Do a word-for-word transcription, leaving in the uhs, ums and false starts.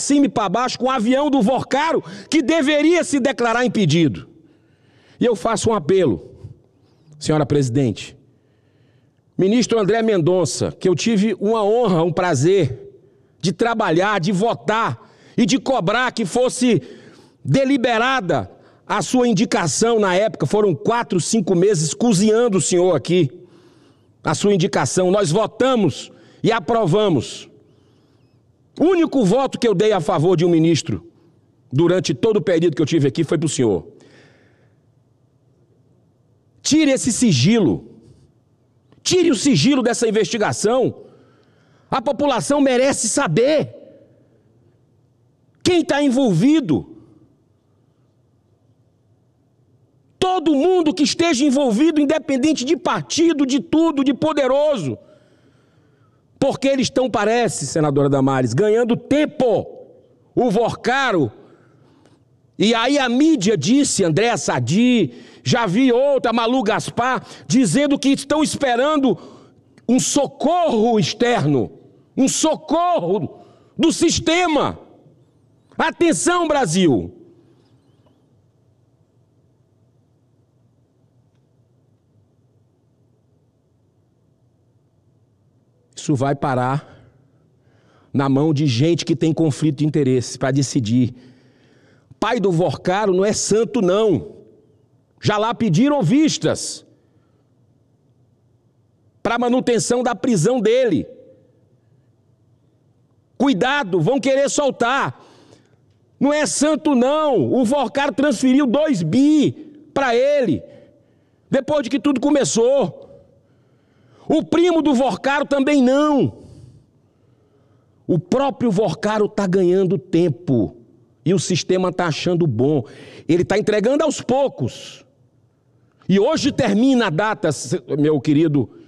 cima e para baixo com o avião do Vorcaro, que deveria se declarar impedido. E eu faço um apelo, senhora presidente. Ministro André Mendonça, que eu tive uma honra, um prazer de trabalhar, de votar e de cobrar que fosse deliberada a sua indicação na época. Foram quatro, cinco meses cozinhando o senhor aqui, a sua indicação. Nós votamos e aprovamos. O único voto que eu dei a favor de um ministro durante todo o período que eu tive aqui foi para o senhor. Tire esse sigilo. Tire o sigilo dessa investigação. A população merece saber quem está envolvido. Todo mundo que esteja envolvido, independente de partido, de tudo, de poderoso. Porque eles estão, parece, senadora Damares, ganhando tempo. O Vorcaro. E aí a mídia disse, André Sadi, já vi outra, Malu Gaspar, dizendo que estão esperando um socorro externo. Um socorro do sistema. Atenção, Brasil. Isso vai parar na mão de gente que tem conflito de interesse para decidir. Pai do Vorcaro não é santo, não. Já lá pediram vistas para manutenção da prisão dele. Cuidado, vão querer soltar. Não é santo, não. O Vorcaro transferiu dois bi para ele, depois de que tudo começou. O primo do Vorcaro também não. O próprio Vorcaro está ganhando tempo e o sistema está achando bom. Ele está entregando aos poucos. E hoje termina a data, meu querido